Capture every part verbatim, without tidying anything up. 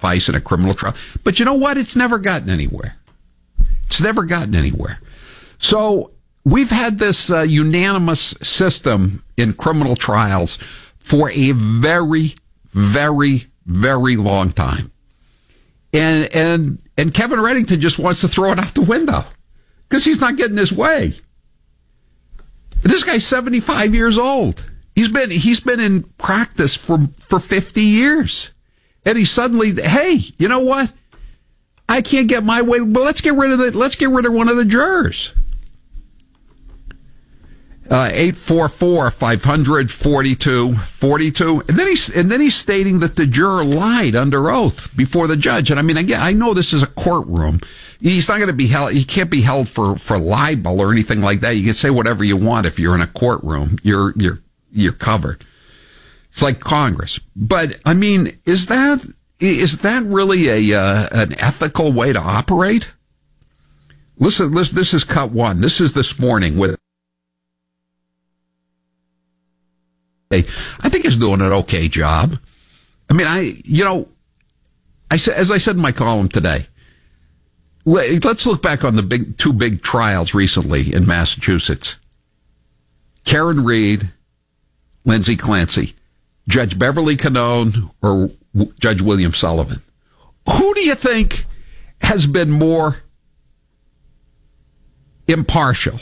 suffice in a criminal trial. But you know what? It's never gotten anywhere. It's never gotten anywhere. So we've had this uh, unanimous system in criminal trials for a very, very, very long time. And and and Kevin Reddington just wants to throw it out the window because he's not getting his way. This guy's seventy-five years old. He's been he's been in practice for for fifty years. And he suddenly, hey, you know what? I can't get my way. Well, let's get rid of the let's get rid of one of the jurors. Uh, eight four four, five hundred, forty-two forty-two. And then he's, and then he's stating that the juror lied under oath before the judge. And I mean, again, I know this is a courtroom. He's not going to be held, he can't be held for, for libel or anything like that. You can say whatever you want if you're in a courtroom. You're, you're, you're covered. It's like Congress. But, I mean, is that, is that really a, uh, an ethical way to operate? Listen, listen, this is cut one. This is this morning with, I think he's doing an okay job. I mean, I, you know, I said, as I said in my column today, let's look back on the big, two big trials recently in Massachusetts. Karen Reed, Lindsay Clancy, Judge Beverly Canone, or Judge William Sullivan. Who do you think has been more impartial?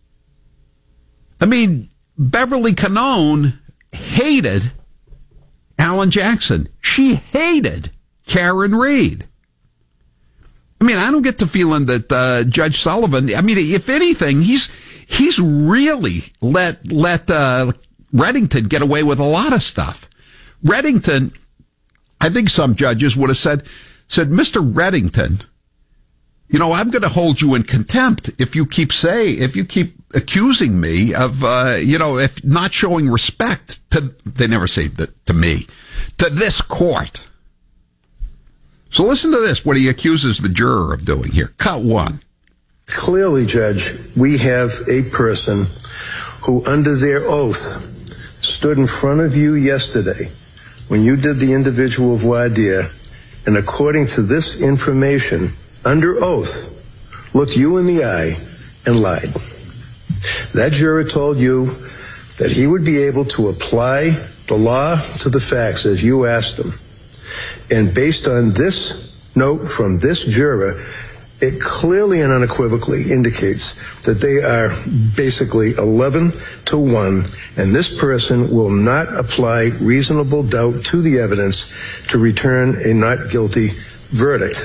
I mean, Beverly Canone hated Alan Jackson. She hated Karen Reed. I mean, I don't get the feeling that uh, Judge Sullivan, I mean, if anything, he's he's really let let uh, Reddington get away with a lot of stuff. Reddington, I think some judges would have said, said, Mister Reddington, you know, I'm going to hold you in contempt if you keep say, if you keep accusing me of, uh, you know, if not showing respect to, they never say that to me, to this court. So listen to this, what he accuses the juror of doing here. Cut one. Clearly, Judge, we have a person who, under their oath, stood in front of you yesterday when you did the individual voir dire, and according to this information, under oath, looked you in the eye and lied. That juror told you that he would be able to apply the law to the facts as you asked him. And based on this note from this juror, it clearly and unequivocally indicates that they are basically eleven to one, and this person will not apply reasonable doubt to the evidence to return a not guilty verdict.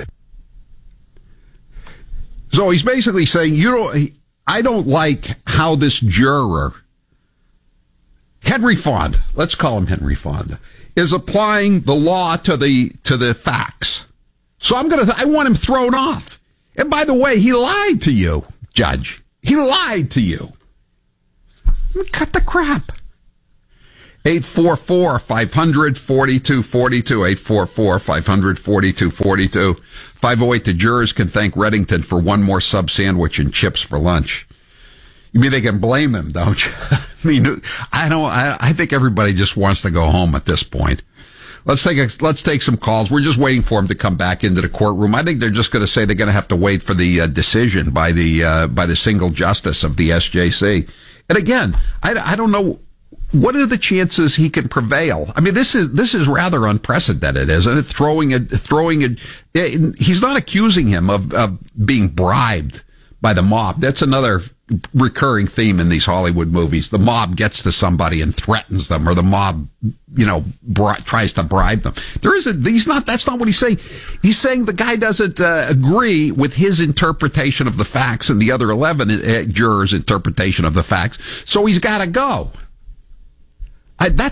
So he's basically saying, you don't, I don't like how this juror, Henry Fonda, let's call him Henry Fonda, is applying the law to the to the facts. So I'm gonna, I want him thrown off. And by the way, he lied to you, Judge. He lied to you. Cut the crap. eight four four, five hundred, forty-two forty-two, eight four four, five hundred, forty-two forty-two. five oh eight, the jurors can thank Reddington for one more sub sandwich and chips for lunch. You mean they can blame him, don't you? I mean, I don't, I, I think everybody just wants to go home at this point. Let's take a, let's take some calls. We're just waiting for him to come back into the courtroom. I think they're just going to say they're going to have to wait for the uh, decision by the, uh, by the single justice of the S J C. And again, I, I don't know, what are the chances he can prevail? I mean, this is, this is rather unprecedented, isn't it? Throwing a, throwing a, he's not accusing him of, of being bribed by the mob. That's another recurring theme in these Hollywood movies. The mob gets to somebody and threatens them, or the mob, you know, bri- tries to bribe them. There isn't, he's not, that's not what he's saying. He's saying the guy doesn't uh, agree with his interpretation of the facts and the other eleven uh, jurors' interpretation of the facts, so he's got to go. I, that's